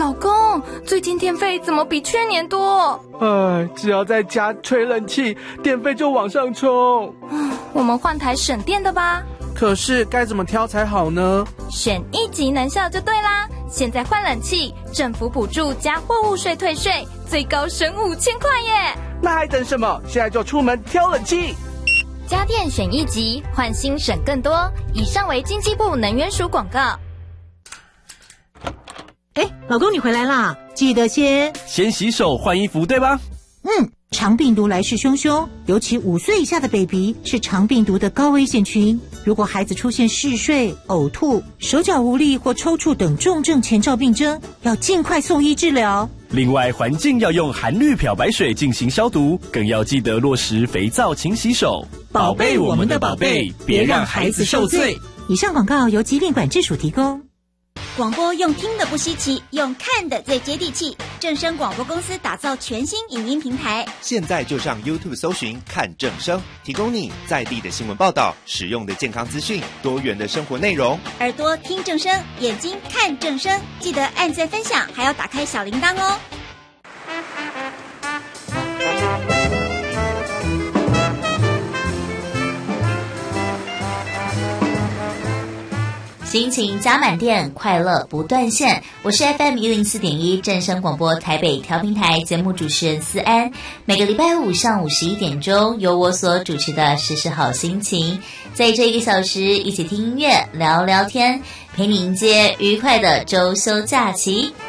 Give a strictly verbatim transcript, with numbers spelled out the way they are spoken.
老公，最近电费怎么比去年多？ 哎，只要在家吹冷气，电费就往上冲。 我们换台省电的吧。 可是该怎么挑才好呢？ 选一级能效就对啦！现在换冷气，政府补助加货物税退税，最高省五千块耶！ 那还等什么？现在就出门挑冷气！ 家电选一级，换新省更多。以上为经济部能源署广告。 哎，老公你回来啦！记得先先洗手换衣服，对吧？ 嗯，肠病毒来势汹汹，尤其五岁以下的 baby 是肠病毒的高危险群。如果孩子出现嗜睡、呕吐、手脚无力或抽搐等重症前兆病征，要尽快送医治疗。 另外，环境要用含氯漂白水进行消毒，更要记得落实肥皂勤洗手， 宝贝我们的宝贝，别让孩子受罪。以上广告由疾病管制署提供。 广播用听的不稀奇，用看的最接地气。正声广播公司打造全新影音平台， 现在就上 YouTube 搜寻看正声，提供你在地的新闻报道、实用的健康资讯、多元的生活内容。 耳朵听正声，眼睛看正声，记得按赞分享，还要打开小铃铛哦。 心情加满电，快乐不断线。我是 F M 一零四点一正声广播台北调频台节目主持人思安。每个礼拜五上午十一点钟，由我所主持的时时好心情，在这一个小时一起听音乐、聊聊天，陪你迎接愉快的周休假期。